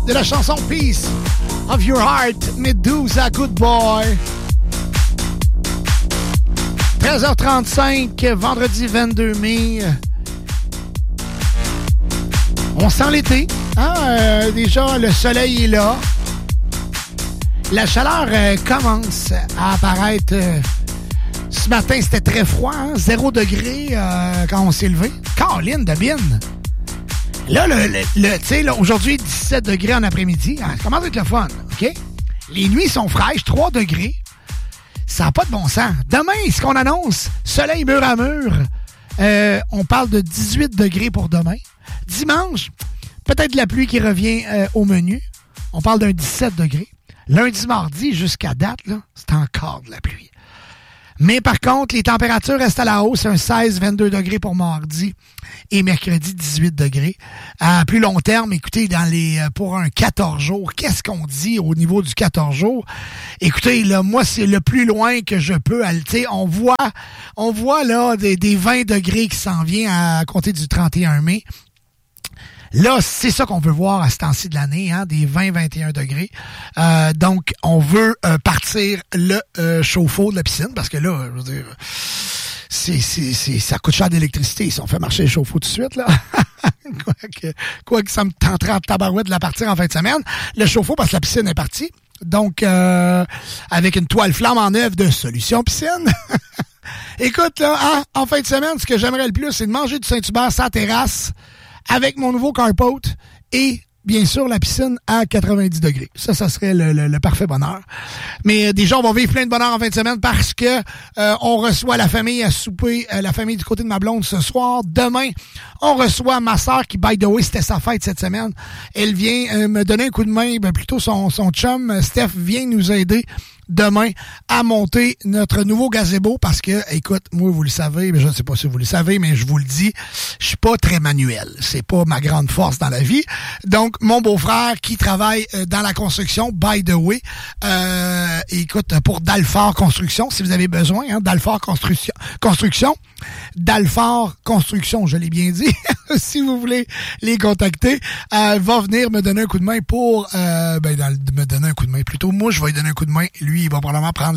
de la chanson Piece of Your Heart, Medusa, Good Boy. 13h35, vendredi 22 mai. On sent l'été. Hein? Déjà, le soleil est là. La chaleur commence à apparaître. Ce matin, c'était très froid. Hein? 0 degré quand on s'est levé. Caroline de Bine. Là, tu sais, aujourd'hui, 17 degrés en après-midi. Hein? Ça commence à être le fun. OK? Les nuits sont fraîches, 3 degrés. Ça n'a pas de bon sens. Demain, ce qu'on annonce, soleil mur à mur. On parle de 18 degrés pour demain. Dimanche, peut-être de la pluie qui revient au menu. On parle d'un 17 degrés. Lundi, mardi, jusqu'à date, là, c'est encore de la pluie. Mais par contre, les températures restent à la hausse. Un 16-22 degrés pour mardi et mercredi, 18 degrés. À plus long terme, écoutez, pour un 14 jours, qu'est-ce qu'on dit au niveau du 14 jours? Écoutez, là, moi, c'est le plus loin que je peux aller. On voit là des 20 degrés qui s'en viennent à compter du 31 mai. Là, c'est ça qu'on veut voir à ce temps-ci de l'année, hein, des 20-21 degrés. Donc, on veut partir le chauffe-eau de la piscine, parce que là, je veux dire, ça coûte cher d'électricité si on fait marcher le chauffe-eau tout de suite, là. Quoique ça me tenterait en tabarouette de la partir en fin de semaine. Le chauffe-eau, parce que la piscine est partie. Donc, avec une toile flamme en œuvre de Solution Piscine. Écoute, là, hein, en fin de semaine, ce que j'aimerais le plus, c'est de manger du Saint-Hubert sur la terrasse, avec mon nouveau carport et, bien sûr, la piscine à 90 degrés. Ça serait le parfait bonheur. Mais déjà, on va vivre plein de bonheur en fin de semaine parce que on reçoit la famille à souper, la famille du côté de ma blonde ce soir. Demain, on reçoit ma sœur qui, by the way, c'était sa fête cette semaine. Elle vient me donner un coup de main, plutôt son chum, Steph, vient nous aider demain à monter notre nouveau gazebo parce que, écoute, moi, vous le savez, mais je ne sais pas si vous le savez, mais je vous le dis, je suis pas très manuel. C'est pas ma grande force dans la vie. Donc, mon beau-frère qui travaille dans la construction, by the way, écoute, pour Dalfort Construction, si vous avez besoin, hein, Dalfort Construction, Dalfort Construction, je l'ai bien dit, si vous voulez les contacter, va venir me donner un coup de main pour, me donner un coup de main plutôt. Moi, je vais lui donner un coup de main. Lui, il va probablement prendre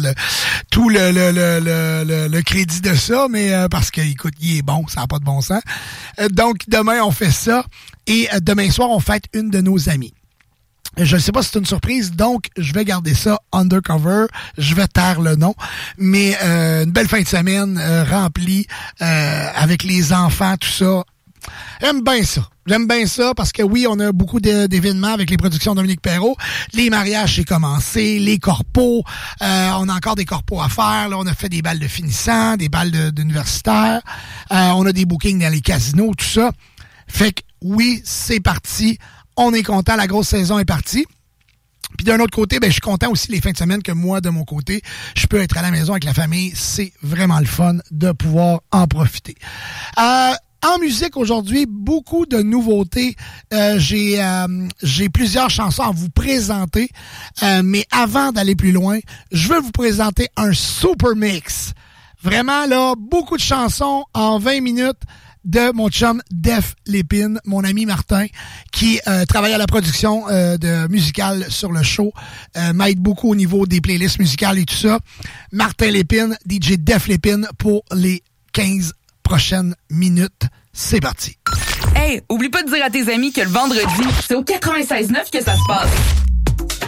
le crédit de ça, mais parce que, écoute, il est bon, ça n'a pas de bon sens. Donc, demain, on fait ça. Et demain soir, on fête une de nos amies. Je ne sais pas si c'est une surprise, donc je vais garder ça undercover. Je vais taire le nom. Mais une belle fin de semaine remplie avec les enfants, tout ça. J'aime bien ça parce que oui, on a beaucoup d'événements avec les productions Dominique Perrault. Les mariages, c'est commencé. Les corpos, on a encore des corpos à faire. Là, on a fait des balles de finissants, des balles d'universitaires. On a des bookings dans les casinos, tout ça. Fait que oui, c'est parti. On est content, la grosse saison est partie. Puis d'un autre côté, je suis content aussi les fins de semaine que moi, de mon côté, je peux être à la maison avec la famille. C'est vraiment le fun de pouvoir en profiter. En musique aujourd'hui, beaucoup de nouveautés. J'ai plusieurs chansons à vous présenter. Mais avant d'aller plus loin, je veux vous présenter un super mix. Vraiment, là, beaucoup de chansons en 20 minutes de mon chum Def Lépine, mon ami Martin, qui travaille à la production de musicale sur le show, m'aide beaucoup au niveau des playlists musicales et tout ça. Martin Lépine, DJ Def Lépine pour les 15 prochaines minutes. C'est parti. Hey, oublie pas de dire à tes amis que le vendredi, c'est au 96.9 que ça se passe.